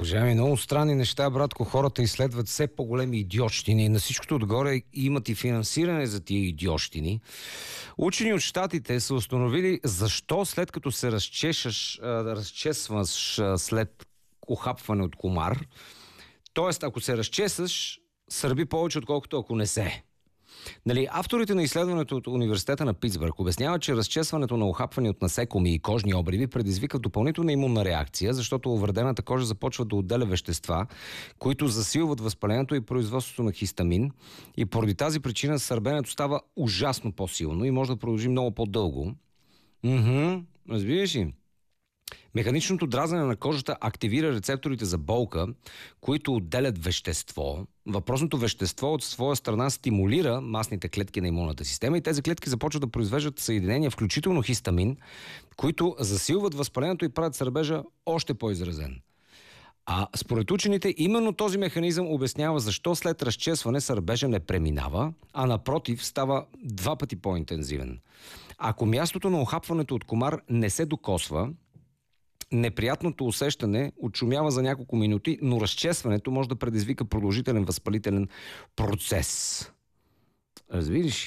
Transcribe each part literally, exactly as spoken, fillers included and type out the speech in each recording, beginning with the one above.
Уважаеми, много странни неща, братко. Хората изследват все по-големи идиотщини и на всичкото отгоре имат и финансиране за тия идиотщини. Учени от щатите са установили защо след като се разчешаш, разчесваш след ухапване от комар, т.е. ако се разчесаш, сърби повече, отколкото ако не се. Нали, авторите на изследването от Университета на Питсбърг обясняват, че разчесването на ухапване от насекоми и кожни обриви предизвика допълнителна имунна реакция, защото увредената кожа започва да отделя вещества, които засилват възпалението и производството на хистамин, и поради тази причина сърбенето става ужасно по-силно и може да продължи много по-дълго. Мхм, разбираш ли? Механичното дразнене на кожата активира рецепторите за болка, които отделят вещество. Въпросното вещество от своя страна стимулира масните клетки на имунната система и тези клетки започват да произвеждат съединения, включително хистамин, които засилват възпалението и правят сърбежа още по-изразен. А според учените, именно този механизъм обяснява защо след разчесване сърбежа не преминава, а напротив става два пъти по-интензивен. Ако мястото на ухапването от комар не се докосва, неприятното усещане отшумява за няколко минути, но разчесването може да предизвика продължителен възпалителен процес. Разбираш?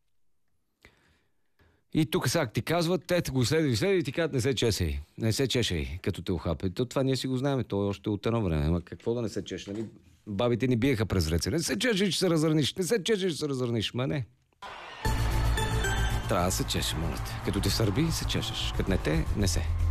И тук сега ти казват, те го изследват, изследват и ти казват, не се чесай, не се чешай, като те ухапа. То това ние си го знаем, то е още от едно време. Ама какво да не се чеш, нали? Бабите ни биеха през ръце. Не се чешай, че се разърниш, не се чешай, че се разърниш. Ма не. Трябва да се чешеш, моля те. Като те сърби, се чешеш. Като не те, не се.